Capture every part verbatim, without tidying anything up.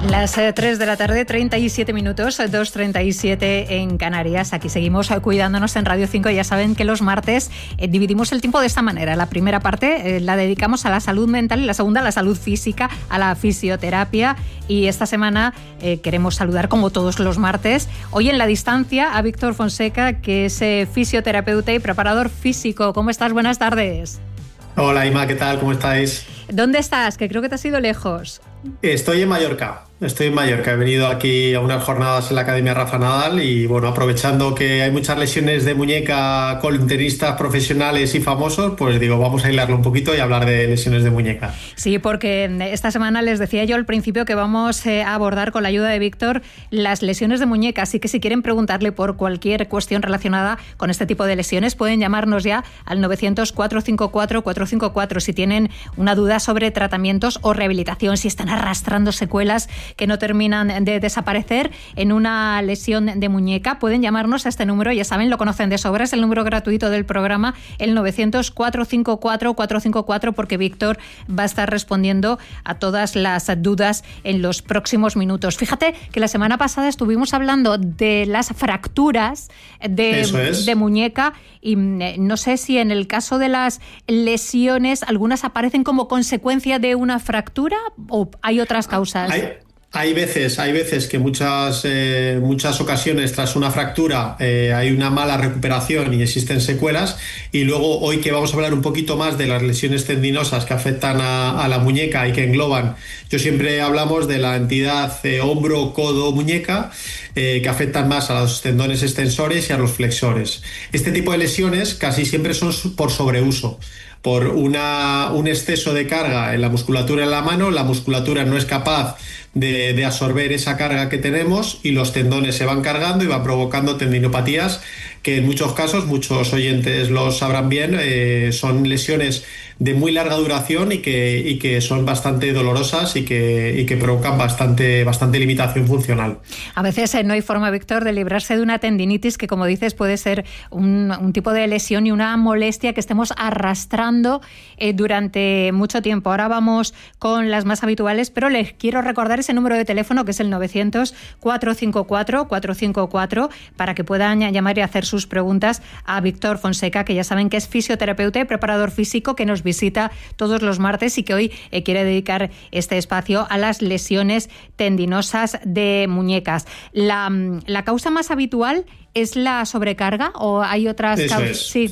Las eh, tres de la tarde, treinta y siete minutos, dos treinta y siete en Canarias. Aquí seguimos eh, cuidándonos en Radio cinco. Ya saben que los martes eh, dividimos el tiempo de esta manera. La primera parte eh, la dedicamos a la salud mental y la segunda a la salud física, a la fisioterapia. Y esta semana eh, queremos saludar, como todos los martes, hoy en la distancia, a Víctor Fonseca, que es eh, fisioterapeuta y preparador físico. ¿Cómo estás? Buenas tardes. Hola, Ima, ¿qué tal? ¿Cómo estáis? ¿Dónde estás? Que creo que te has ido lejos. Estoy en Mallorca, estoy en Mallorca. He venido aquí a unas jornadas en la Academia Rafa Nadal y, bueno, aprovechando que hay muchas lesiones de muñeca con tenistas profesionales y famosos, pues digo, vamos a hilarlo un poquito y hablar de lesiones de muñeca. Sí, porque esta semana les decía yo al principio que vamos a abordar con la ayuda de Víctor las lesiones de muñeca, así que si quieren preguntarle por cualquier cuestión relacionada con este tipo de lesiones, pueden llamarnos ya al novecientos, cuatrocientos cincuenta y cuatro, cuatrocientos cincuenta y cuatro si tienen una duda sobre tratamientos o rehabilitación, si están arrastrando secuelas que no terminan de desaparecer en una lesión de muñeca. Pueden llamarnos a este número, ya saben, lo conocen de sobra, es el número gratuito del programa, el novecientos, cuatrocientos cincuenta y cuatro, cuatrocientos cincuenta y cuatro, porque Víctor va a estar respondiendo a todas las dudas en los próximos minutos. Fíjate que la semana pasada estuvimos hablando de las fracturas de, es. de muñeca y no sé si en el caso de las lesiones algunas aparecen como consecuencia de una fractura o hay otras causas. Hay, hay veces, hay veces que muchas, eh, muchas ocasiones tras una fractura eh, hay una mala recuperación y existen secuelas, y luego hoy que vamos a hablar un poquito más de las lesiones tendinosas que afectan a, a la muñeca y que engloban, yo siempre hablamos de la entidad eh, hombro, codo, muñeca, eh, que afectan más a los tendones extensores y a los flexores. Este tipo de lesiones casi siempre son por sobreuso, por una, un exceso de carga en la musculatura en la mano. La musculatura no es capaz de, de absorber esa carga que tenemos y los tendones se van cargando y van provocando tendinopatías que en muchos casos, muchos oyentes lo sabrán bien, eh, son lesiones de muy larga duración y que, y que son bastante dolorosas y que, y que provocan bastante, bastante limitación funcional. A veces eh, no hay forma, Víctor, de librarse de una tendinitis que, como dices, puede ser un, un tipo de lesión y una molestia que estemos arrastrando eh, durante mucho tiempo. Ahora vamos con las más habituales, pero les quiero recordar ese número de teléfono que es el novecientos, cuatrocientos cincuenta y cuatro, cuatrocientos cincuenta y cuatro para que puedan llamar y hacer sus preguntas a Víctor Fonseca, que ya saben que es fisioterapeuta y preparador físico, que nos visita todos los martes y que hoy eh, quiere dedicar este espacio a las lesiones tendinosas de muñecas. La, la causa más habitual es la sobrecarga o hay otras Eso causas. Es. Sí.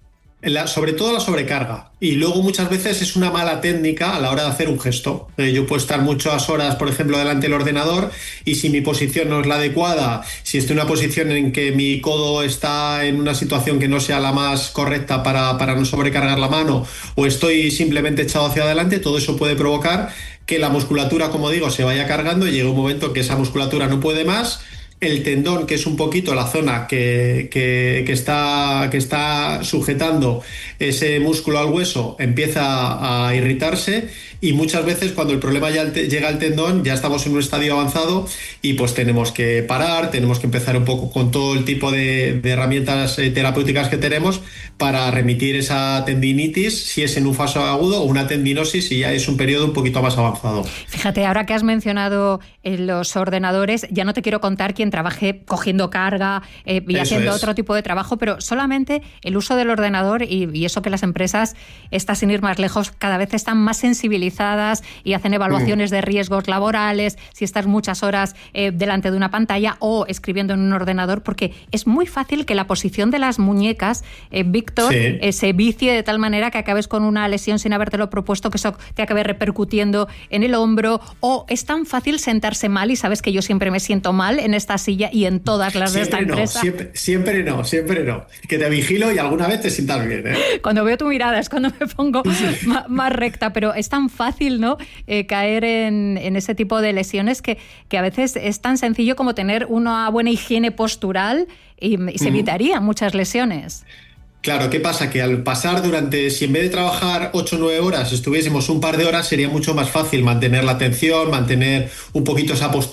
La, sobre todo la sobrecarga, y luego muchas veces es una mala técnica a la hora de hacer un gesto. Eh, yo puedo estar muchas horas, por ejemplo, delante del ordenador, y si mi posición no es la adecuada, si estoy en una posición en que mi codo está en una situación que no sea la más correcta para, para no sobrecargar la mano, o estoy simplemente echado hacia adelante, todo eso puede provocar que la musculatura, como digo, se vaya cargando y llegue un momento que esa musculatura no puede más. El tendón, que es un poquito la zona que, que, que, está, que está sujetando ese músculo al hueso, empieza a irritarse, y muchas veces cuando el problema ya llega al tendón ya estamos en un estadio avanzado y pues tenemos que parar, tenemos que empezar un poco con todo el tipo de, de herramientas terapéuticas que tenemos para remitir esa tendinitis, si es en un fase agudo, o una tendinosis si ya es un periodo un poquito más avanzado. Fíjate, ahora que has mencionado eh, los ordenadores, ya no te quiero contar quién trabaje cogiendo carga eh, y eso haciendo es. otro tipo de trabajo, pero solamente el uso del ordenador y, y eso que las empresas, está sin ir más lejos, cada vez están más sensibilizadas y hacen evaluaciones mm. de riesgos laborales, si estás muchas horas eh, delante de una pantalla o escribiendo en un ordenador, porque es muy fácil que la posición de las muñecas, eh, Víctor, sí. eh, se vicie de tal manera que acabes con una lesión sin habértelo propuesto, que eso te acabe repercutiendo en el hombro, o es tan fácil sentarse mal, y sabes que yo siempre me siento mal en esta silla y en todas las siempre de esta no, empresa. Siempre, siempre no, siempre no. Que te vigilo y alguna vez te sientas bien, ¿eh? Cuando veo tu mirada es cuando me pongo sí. más, más recta, pero es tan fácil, ¿no? Eh, caer en, en ese tipo de lesiones que, que a veces es tan sencillo como tener una buena higiene postural y, y se evitarían mm. muchas lesiones. Claro, ¿qué pasa? Que al pasar durante, si en vez de trabajar ocho o nueve horas estuviésemos un par de horas, sería mucho más fácil mantener la atención, mantener un poquito esa postura